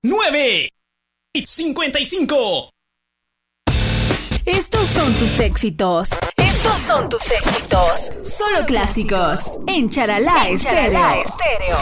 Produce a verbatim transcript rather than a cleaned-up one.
nueve cincuenta y cinco. Estos son tus éxitos. Estos son tus éxitos. Solo clásicos en Charalá Estéreo.